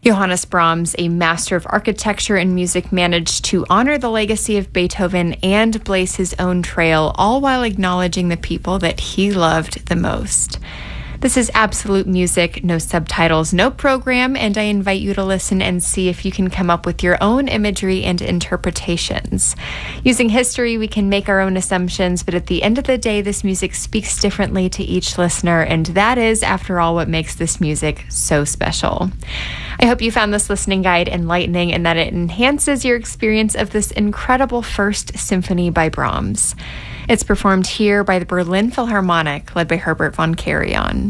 Johannes Brahms, a master of architecture and music, managed to honor the legacy of Beethoven and blaze his own trail, all while acknowledging the people that he loved the most. This is Absolute Music, no subtitles, no program, and I invite you to listen and see if you can come up with your own imagery and interpretations. Using history, we can make our own assumptions, but at the end of the day, this music speaks differently to each listener, and that is, after all, what makes this music so special. I hope you found this listening guide enlightening and that it enhances your experience of this incredible First Symphony by Brahms. It's performed here by the Berlin Philharmonic, led by Herbert von Karajan.